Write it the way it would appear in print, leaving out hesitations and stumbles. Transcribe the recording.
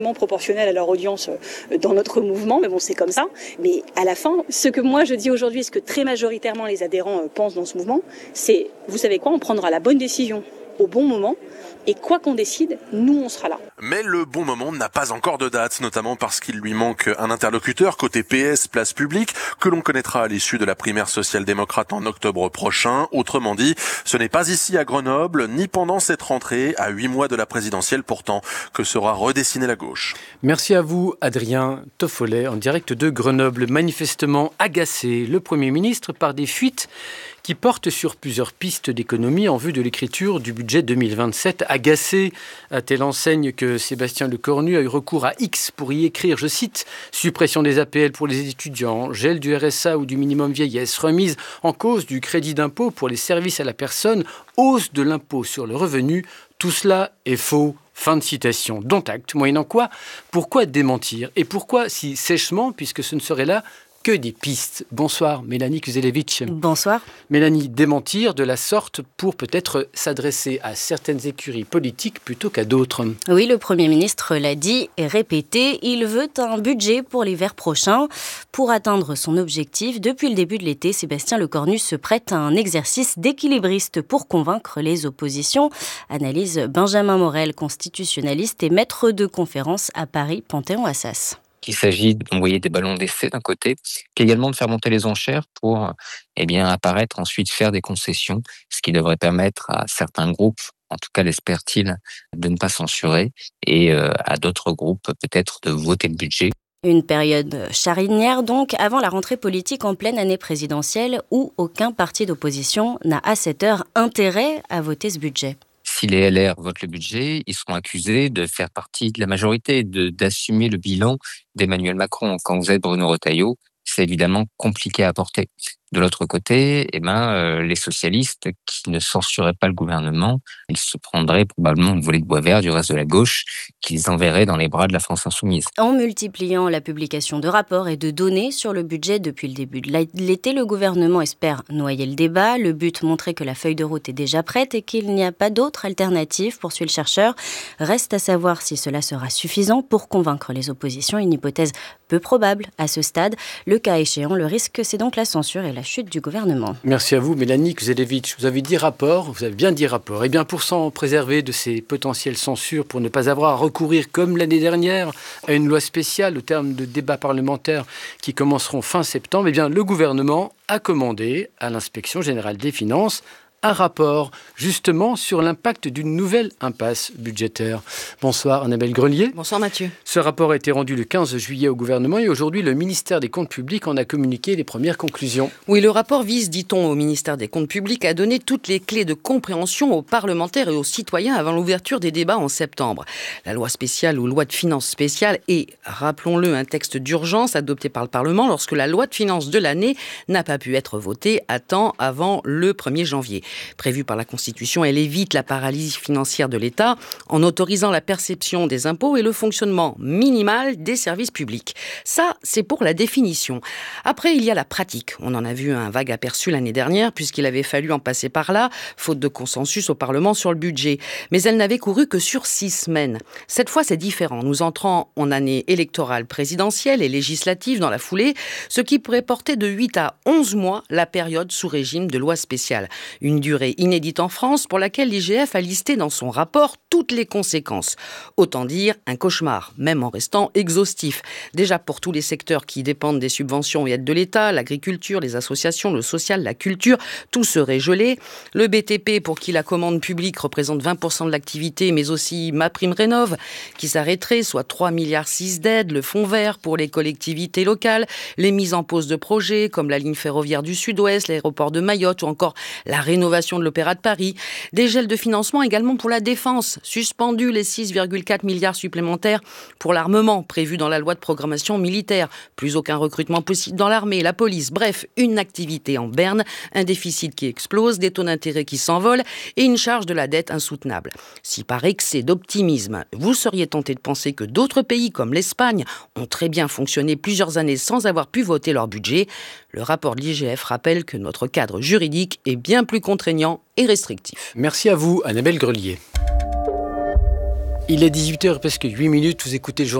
proportionnel à leur audience dans notre mouvement, mais bon, c'est comme ça. Mais à la fin, ce que moi je dis aujourd'hui, ce que très majoritairement les adhérents pensent dans ce mouvement, c'est, vous savez quoi, on prendra la bonne décision au bon moment, et quoi qu'on décide, nous on sera là. Mais le bon moment n'a pas encore de date, notamment parce qu'il lui manque un interlocuteur côté PS, place publique, que l'on connaîtra à l'issue de la primaire social-démocrate en octobre prochain. Autrement dit, ce n'est pas ici à Grenoble, ni pendant cette rentrée, à 8 mois de la présidentielle pourtant, que sera redessinée la gauche. Merci à vous, Adrien Toffolet, en direct de Grenoble. Manifestement agacé, le Premier ministre par des fuites qui portent sur plusieurs pistes d'économie en vue de l'écriture du budget 2027. Agacé à telle enseigne que Sébastien Lecornu a eu recours à X pour y écrire, je cite, « Suppression des APL pour les étudiants, gel du RSA ou du minimum vieillesse, remise en cause du crédit d'impôt pour les services à la personne, hausse de l'impôt sur le revenu, tout cela est faux ». Fin de citation. Dont acte, moyennant quoi, pourquoi démentir ? Et pourquoi si sèchement, puisque ce ne serait là que des pistes. Bonsoir, Mélanie Kuzelevich. Bonsoir. Mélanie, démentir de la sorte pour peut-être s'adresser à certaines écuries politiques plutôt qu'à d'autres. Oui, le Premier ministre l'a dit et répété, il veut un budget pour l'hiver prochain. Pour atteindre son objectif, depuis le début de l'été, Sébastien Lecornu se prête à un exercice d'équilibriste pour convaincre les oppositions. Analyse Benjamin Morel, constitutionnaliste et maître de conférence à Paris, Panthéon-Assas. Qu'il s'agit d'envoyer des ballons d'essai d'un côté, puis également de faire monter les enchères pour apparaître ensuite faire des concessions, ce qui devrait permettre à certains groupes, en tout cas l'espère-t-il, de ne pas censurer et à d'autres groupes peut-être de voter le budget. Une période charnière donc, avant la rentrée politique en pleine année présidentielle où aucun parti d'opposition n'a à cette heure intérêt à voter ce budget. Si les LR votent le budget, ils seront accusés de faire partie de la majorité, d'assumer le bilan d'Emmanuel Macron. Quand vous êtes Bruno Retailleau, c'est évidemment compliqué à porter. De l'autre côté, les socialistes qui ne censuraient pas le gouvernement, ils se prendraient probablement une volée de bois vert du reste de la gauche qu'ils enverraient dans les bras de la France insoumise. En multipliant la publication de rapports et de données sur le budget depuis le début de l'été, le gouvernement espère noyer le débat. Le but, montrer que la feuille de route est déjà prête et qu'il n'y a pas d'autre alternative, poursuit le chercheur. Reste à savoir si cela sera suffisant pour convaincre les oppositions. Une hypothèse peu probable à ce stade. Le cas échéant, le risque, c'est donc la censure et la chute du gouvernement. Merci à vous, Mélanie Kuzelevich. Vous avez dit rapport, vous avez bien dit rapport. Eh bien, pour s'en préserver de ces potentielles censures, pour ne pas avoir à recourir, comme l'année dernière, à une loi spéciale au terme de débats parlementaires qui commenceront fin septembre, eh bien, le gouvernement a commandé à l'Inspection générale des finances un rapport, justement, sur l'impact d'une nouvelle impasse budgétaire. Bonsoir, Annabelle Grelier. Bonsoir, Mathieu. Ce rapport a été rendu le 15 juillet au gouvernement et aujourd'hui, le ministère des Comptes publics en a communiqué les premières conclusions. Oui, le rapport vise, dit-on, au ministère des Comptes publics à donner toutes les clés de compréhension aux parlementaires et aux citoyens avant l'ouverture des débats en septembre. La loi spéciale ou loi de finances spéciale est, rappelons-le, un texte d'urgence adopté par le Parlement lorsque la loi de finances de l'année n'a pas pu être votée à temps avant le 1er janvier. Prévue par la Constitution, elle évite la paralysie financière de l'État en autorisant la perception des impôts et le fonctionnement minimal des services publics. Ça, c'est pour la définition. Après, il y a la pratique. On en a vu un vague aperçu l'année dernière, puisqu'il avait fallu en passer par là, faute de consensus au Parlement sur le budget. Mais elle n'avait couru que sur 6 semaines. Cette fois, c'est différent. Nous entrons en année électorale présidentielle et législative dans la foulée, ce qui pourrait porter de 8 à 11 mois la période sous régime de loi spéciale. Une durée inédite en France pour laquelle l'IGF a listé dans son rapport toutes les conséquences. Autant dire un cauchemar, même en restant exhaustif. Déjà pour tous les secteurs qui dépendent des subventions et aides de l'État, l'agriculture, les associations, le social, la culture, tout serait gelé. Le BTP, pour qui la commande publique représente 20% de l'activité, mais aussi MaPrimeRénov', qui s'arrêterait, soit 3,6 milliards d'aides, le fonds vert pour les collectivités locales, les mises en pause de projets comme la ligne ferroviaire du Sud-Ouest, l'aéroport de Mayotte ou encore la rénovation de l'Opéra de Paris. Des gels de financement également pour la défense. Suspendus les 6,4 milliards supplémentaires pour l'armement prévu dans la loi de programmation militaire. Plus aucun recrutement possible dans l'armée, la police. Bref, une activité en berne, un déficit qui explose, des taux d'intérêt qui s'envolent et une charge de la dette insoutenable. Si par excès d'optimisme, vous seriez tenté de penser que d'autres pays comme l'Espagne ont très bien fonctionné plusieurs années sans avoir pu voter leur budget, le rapport de l'IGF rappelle que notre cadre juridique est bien plus contraignant et restrictif. Merci à vous, Annabelle Grelier. Il est 18h, presque 8 minutes, vous écoutez le journal.